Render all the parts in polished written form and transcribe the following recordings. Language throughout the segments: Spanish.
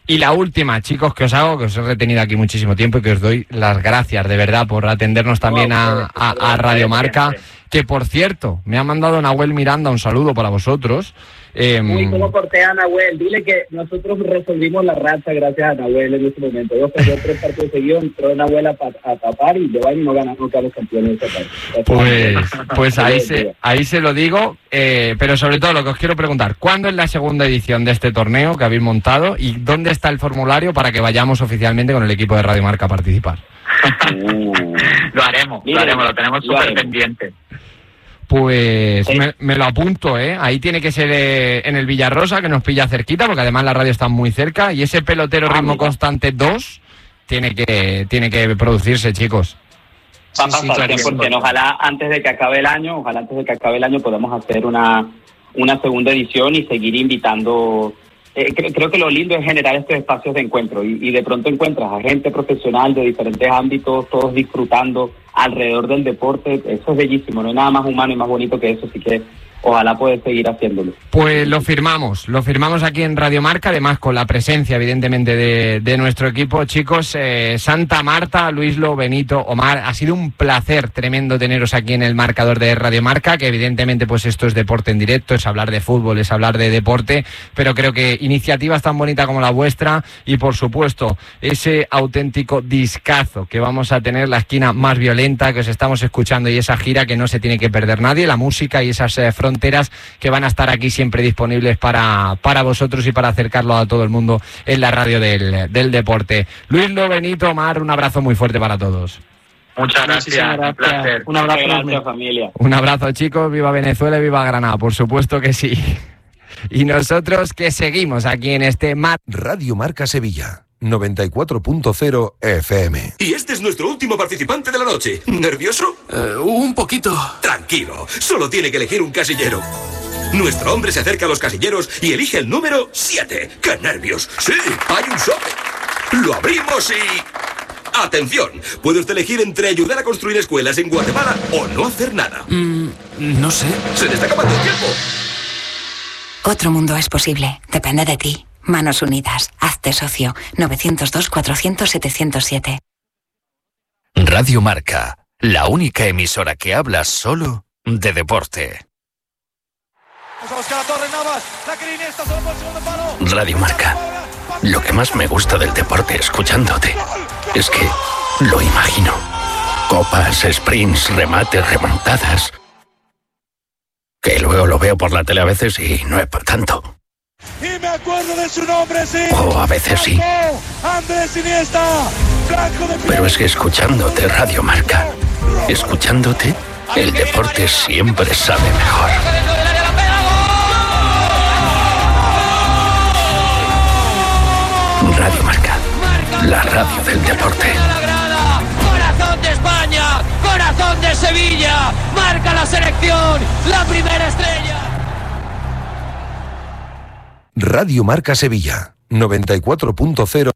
Y la última, chicos, que os he retenido aquí muchísimo tiempo y que os doy las gracias de verdad por atendernos también a Radio Marca, que por cierto, me ha mandado Nahuel Miranda un saludo para vosotros. Uy, ¿cómo corté a Nahuel? Dile que nosotros resolvimos la racha gracias a Nahuel en ese momento. Yo perdió 3 partidos seguidos, entró Nahuel a tapar y Giovanni no quedamos campeones de ese partido. Pues ahí se lo digo, pero sobre todo lo que os quiero preguntar, ¿cuándo es la segunda edición de este torneo que habéis montado y dónde está el formulario para que vayamos oficialmente con el equipo de Radio Marca a participar? Lo haremos, lo tenemos súper pendiente. Pues me lo apunto, ahí tiene que ser en el Villarrosa, que nos pilla cerquita, porque además la radio está muy cerca, y ese pelotero ritmo constante 2 tiene que producirse, chicos. Va a pasar 100%. Ojalá antes de que acabe el año podamos hacer una segunda edición y seguir invitando. Creo que lo lindo es generar estos espacios de encuentro y de pronto encuentras a gente profesional de diferentes ámbitos, todos disfrutando alrededor del deporte. Eso es bellísimo, no hay nada más humano y más bonito que eso, así que ojalá puedas seguir haciéndolo. Pues lo firmamos aquí en Radio Marca, además con la presencia evidentemente de nuestro equipo. Chicos, Santa Marta, Luislo, Benito, Omar, ha sido un placer tremendo teneros aquí en el marcador de Radio Marca, que evidentemente pues esto es deporte en directo, es hablar de fútbol, es hablar de deporte, pero creo que iniciativas tan bonitas como la vuestra y por supuesto ese auténtico discazo que vamos a tener, la esquina más violenta que os estamos escuchando y esa gira que no se tiene que perder nadie, la música y esas fronteras que van a estar aquí siempre disponibles para vosotros y para acercarlo a todo el mundo en la radio del deporte. Luislo, Benito, Omar, un abrazo muy fuerte para todos. Muchas gracias. Un placer. Un abrazo, gracias, familia. Un abrazo, chicos, viva Venezuela y viva Granada, por supuesto que sí. Y nosotros que seguimos aquí en este Radio Marca Sevilla 94.0 FM. Y este es nuestro último participante de la noche. ¿Nervioso? Un poquito. Tranquilo, solo tiene que elegir un casillero. Nuestro hombre se acerca a los casilleros y elige el número 7. ¡Qué nervios! ¡Sí, hay un sobre! Lo abrimos y... ¡Atención! Puede usted elegir entre ayudar a construir escuelas en Guatemala o no hacer nada. No sé. ¡Se le está acabando el tiempo! Otro mundo es posible. Depende de ti. Manos Unidas. Hazte socio. 902-400-707. Radio Marca. La única emisora que habla solo de deporte. Radio Marca. Lo que más me gusta del deporte escuchándote es que lo imagino. Copas, sprints, remates, remontadas. Que luego lo veo por la tele a veces y no es para tanto. Y me acuerdo de su nombre, sí. O a veces sí. Andrés Iniesta, blanco de... Pero es que escuchándote Radio Marca, escuchándote, el deporte siempre sabe mejor. Radio Marca, la radio del deporte. Corazón de España, corazón de Sevilla, marca la selección, la primera estrella. Radio Marca Sevilla 94.0.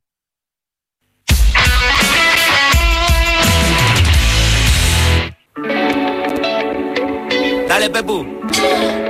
Dale, Pepu.